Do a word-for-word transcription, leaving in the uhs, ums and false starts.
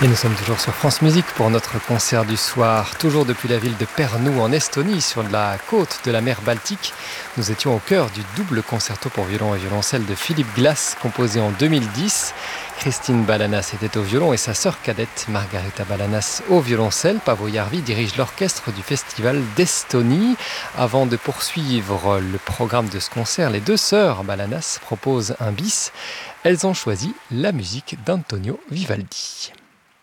Et nous sommes toujours sur France Musique pour notre concert du soir, toujours depuis la ville de Pärnu en Estonie, sur la côte de la mer Baltique. Nous étions au cœur du double concerto pour violon et violoncelle de Philippe Glass, composé en deux mille dix. Christine Balanas était au violon et sa sœur cadette Margarita Balanas au violoncelle. Paavo Järvi dirige l'orchestre du festival d'Estonie. Avant de poursuivre le programme de ce concert, les deux sœurs Balanas proposent un bis. Elles ont choisi la musique d'Antonio Vivaldi.